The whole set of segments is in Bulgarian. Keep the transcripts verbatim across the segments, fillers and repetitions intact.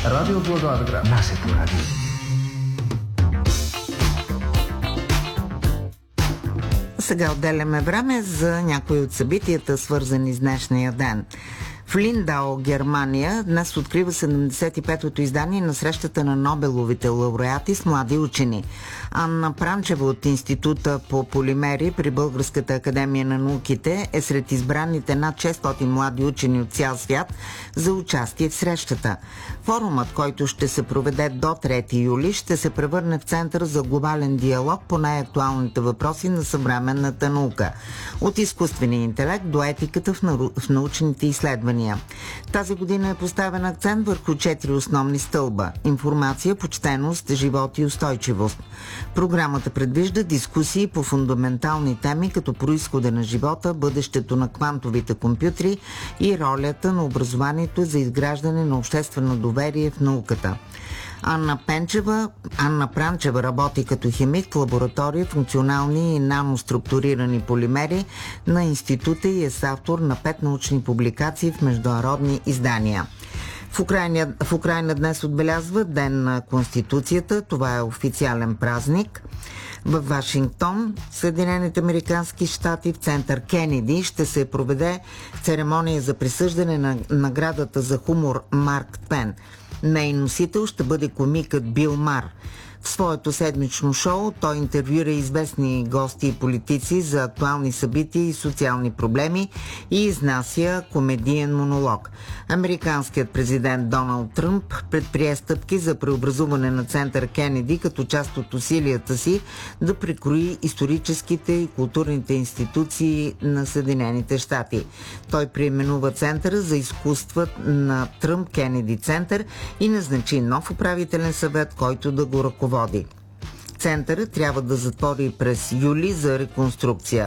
Радио Благоевград. Нашето радио. Сега отделяме време за някои от събитията, свързани с днешния ден. В Линдау, Германия, днес открива седемдесет и петото издание на срещата на Нобеловите лауреати с млади учени. Анна Пранчева от Института по полимери при Българската академия на науките е сред избраните над шестстотин млади учени от цял свят за участие в срещата. Форумът, който ще се проведе до трети юли, ще се превърне в център за глобален диалог по най-актуалните въпроси на съвременната наука. От изкуствения интелект до етиката в, нау... в научните изследвания. Тази година е поставен акцент върху четири основни стълба – информация, почтеност, живот и устойчивост. Програмата предвижда дискусии по фундаментални теми като произхода на живота, бъдещето на квантовите компютри и ролята на образованието за изграждане на обществено доверие в науката. Анна Пенчева, Анна Пранчева работи като химик в лаборатория функционални и наноструктурирани полимери на института и е автор на пет научни публикации в международни издания. В Украйна, в Украйна днес отбелязва Ден на Конституцията. Това е официален празник. В Вашингтон, Съединените американски щати, в център Кенеди ще се проведе церемония за присъждане на наградата за хумор Марк Твен. Нейн носител ще бъде комикът Бил Мар. В своето седмично шоу той интервюира известни гости и политици за актуални събития и социални проблеми и изнася комедиен монолог. Американският президент Доналд Тръмп предприе стъпки за преобразуване на център Кенеди като част от усилията си да прекрои историческите и културните институции на Съединените щати. Той преименува центъра за изкуства на Тръмп Кенеди център и назначи нов управителен съвет, който да го ръководи. Центърът трябва да затвори през юли за реконструкция.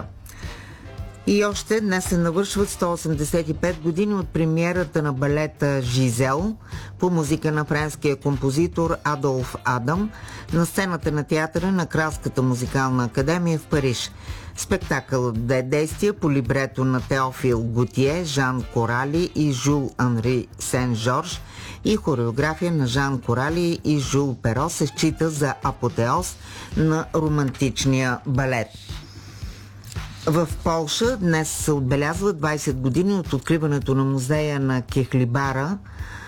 И още днес се навършват сто осемдесет и пет години от премиерата на балета «Жизел» по музика на френския композитор Адолф Адам на сцената на театъра на Кралската музикална академия в Париж. Спектакълът бе действие по либрето на Теофил Готие, Жан Корали и Жул Анри Сен-Жорж и хореография на Жан Корали и Жул Перо се счита за апотеоз на романтичния балет. В Полша днес се отбелязва двайсет години от откриването на музея на кехлибара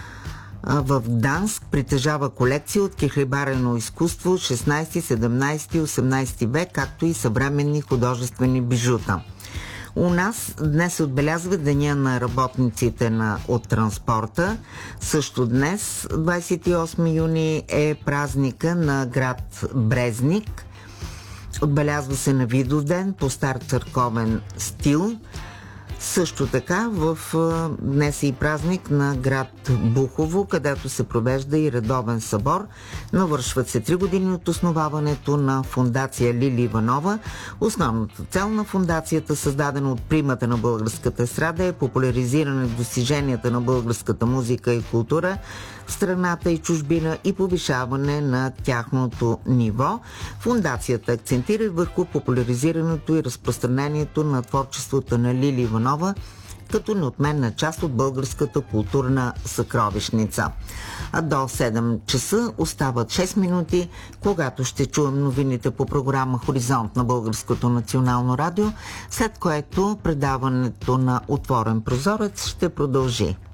в Гданск. Притежава колекция от кехлибарено изкуство от шестнайсети, седемнайсети и осемнайсети век, както и съвременни художествени бижута. У нас днес се отбелязва Деня на работниците на, от транспорта. Също днес, двайсет и осми юни, е празника на град Брезник. Отбелязва се на Видовден по стар църковен стил. Също така в днес е и празник на град Бухово, където се провежда и редовен събор. Навършват се три години от основаването на фондация Лили Иванова. Основната цел на фондацията, създадена от примата на българската естрада, е популяризиране достиженията на българската музика и култура в страната и чужбина и повишаване на тяхното ниво. Фондацията акцентира върху популяризирането и разпространението на творчеството на Лили Иванова като неотменна част от българската културна съкровищница. А до седем часа остават шест минути, когато ще чуем новините по програма Хоризонт на Българското национално радио, след което предаването на Отворен прозорец ще продължи.